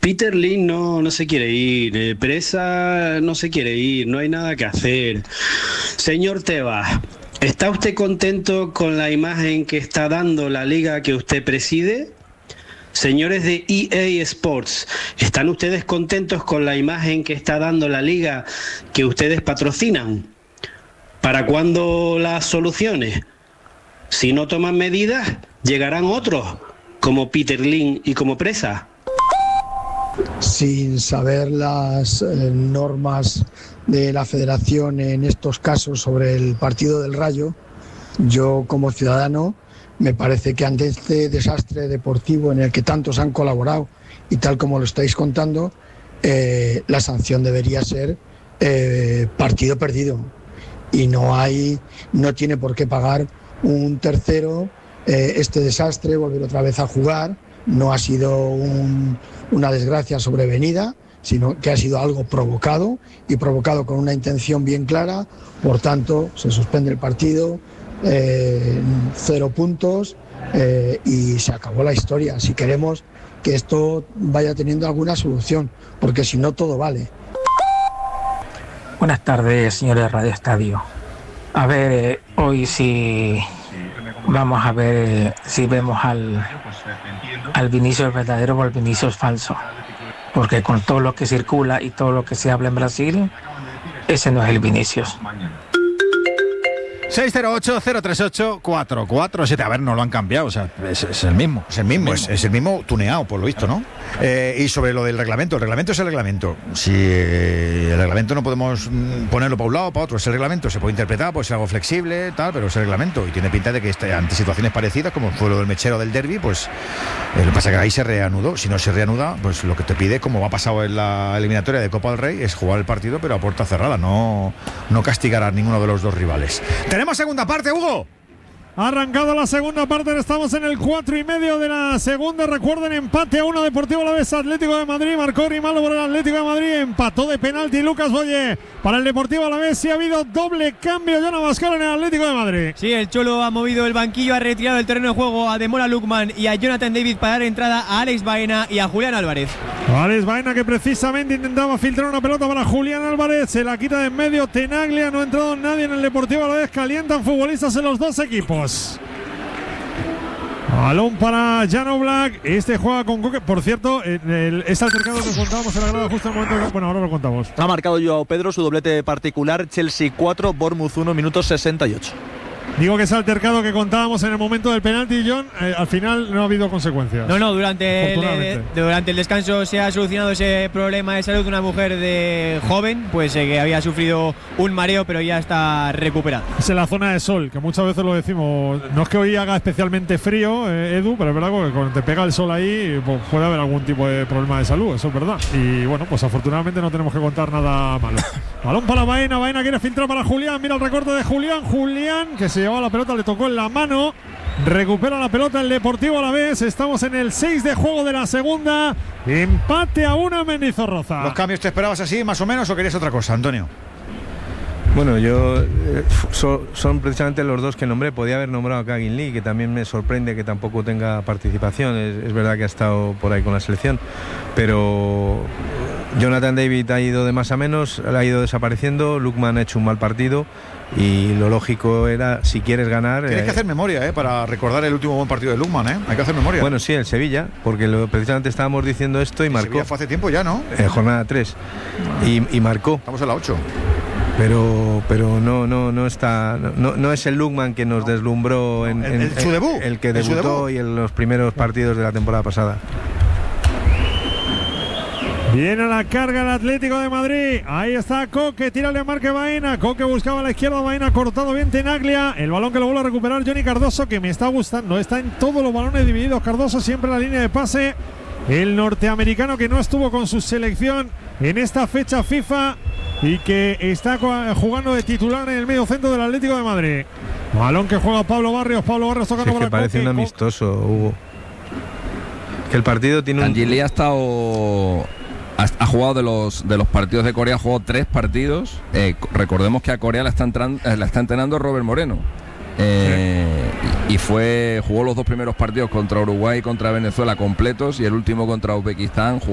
Peter Lim no se quiere ir, Presa no se quiere ir, no hay nada que hacer. Señor Tebas, ¿está usted contento con la imagen que está dando la liga que usted preside? Señores de EA Sports, ¿están ustedes contentos con la imagen que está dando la liga que ustedes patrocinan? ¿Para cuándo las soluciones? Si no toman medidas, llegarán otros, como Peter Lim y como Presa. Sin saber las normas de la federación en estos casos sobre el partido del Rayo, yo como ciudadano me parece que ante este desastre deportivo en el que tantos han colaborado y tal como lo estáis contando, la sanción debería ser partido perdido y no tiene por qué pagar un tercero este desastre, volver otra vez a jugar. No ha sido una desgracia sobrevenida, sino que ha sido algo provocado y provocado con una intención bien clara. Por tanto, se suspende el partido, 0 puntos y se acabó la historia. Si queremos que esto vaya teniendo alguna solución, porque si no todo vale. Buenas tardes, señores de Radio Estadio. A ver, hoy sí vamos a ver si vemos al Vinicius verdadero o al Vinicius falso, porque con todo lo que circula y todo lo que se habla en Brasil, ese no es el Vinicius. 608-038-447. A ver, no lo han cambiado, o sea, es el mismo. Es el mismo tuneado, por lo visto, ¿no? Y sobre lo del reglamento, el reglamento es el reglamento. Si el reglamento no podemos ponerlo para un lado o para otro, es el reglamento, se puede interpretar, puede ser algo flexible, tal, pero es el reglamento. Y tiene pinta de que ante situaciones parecidas, como fue lo del mechero del derbi, pues lo que pasa es que ahí se reanudó. Si no se reanuda, pues lo que te pide, como ha pasado en la eliminatoria de Copa del Rey, es jugar el partido, pero a puerta cerrada, no castigar a ninguno de los dos rivales. Tenemos segunda parte, Hugo. Ha arrancado la segunda parte, estamos en el 4:30 de la segunda. Recuerden, empate a 1 Deportivo Alavés Atlético de Madrid. Marcó Grimaldo por el Atlético de Madrid, empató de penalti Lucas Boye para el Deportivo Alavés. Sí ha habido doble cambio, Joan Abascal en el Atlético de Madrid. Sí, el Cholo ha movido el banquillo, ha retirado del terreno de juego a Demola Lookman y a Jonathan David para dar entrada a Alex Baena y a Julián Álvarez. Alex Baena, que precisamente intentaba filtrar una pelota para Julián Álvarez, se la quita de en medio Tenaglia. No ha entrado nadie en el Deportivo Alavés, calientan futbolistas en los dos equipos. Balón para Jan Oblak. Este juega con Coque. Por cierto, este altercado que contábamos en la grada justo en el momento que, bueno, ahora lo contamos. Ha marcado Joao Pedro su doblete particular. Chelsea 4, Bournemouth 1, minuto 68. Digo que ese altercado que contábamos en el momento del penalti, John, al final no ha habido consecuencias. No, durante el descanso se ha solucionado ese problema de salud de una mujer joven, pues que había sufrido un mareo, pero ya está recuperada. Es en la zona de sol, que muchas veces lo decimos. No es que hoy haga especialmente frío, Edu, pero es verdad que cuando te pega el sol ahí, pues puede haber algún tipo de problema de salud, eso es verdad. Y bueno, pues afortunadamente no tenemos que contar nada malo. Balón para Baena, Baena quiere filtrar para Julián, mira el recorte de Julián, que se llevaba la pelota, le tocó en la mano, recupera la pelota el Deportivo Alavés. Estamos en el 6 de juego de la segunda, empate a 1 en Mendizorroza. ¿Los cambios te esperabas así, más o menos, o querías otra cosa, Antonio? Bueno, yo son precisamente los dos que nombré. Podía haber nombrado a Kagin Lee, que también me sorprende que tampoco tenga participación. Es verdad que ha estado por ahí con la selección, pero Jonathan David ha ido de más a menos, ha ido desapareciendo. Lookman ha hecho un mal partido y lo lógico era, si quieres ganar... Tienes que hacer memoria para recordar el último buen partido de Lookman, hay que hacer memoria. Bueno, sí, el Sevilla, porque precisamente estábamos diciendo esto y marcó. Sevilla fue hace tiempo ya, ¿no? Jornada 3 y marcó. Estamos en la 8. Pero no está, no es el Lookman que nos deslumbró en su debut, el que debutó y en los primeros partidos de la temporada pasada. Viene a la carga el Atlético de Madrid. Ahí está Coque, tírale a Marque Baena. Coque buscaba a la izquierda, Baena cortado bien Tenaglia. El balón que lo vuelve a recuperar Johnny Cardoso, que me está gustando. Está en todos los balones divididos Cardoso, siempre en la línea de pase. El norteamericano que no estuvo con su selección en esta fecha FIFA y que está jugando de titular en el medio centro del Atlético de Madrid. Balón que juega Pablo Barrios tocando para que parece un amistoso, Hugo. Que el partido tiene Angeli ha jugado de los partidos de Corea, ha jugado 3 partidos. Recordemos que a Corea la está entrenando Robert Moreno. Y jugó los 2 primeros partidos contra Uruguay y contra Venezuela completos, y el último contra Uzbekistán jugó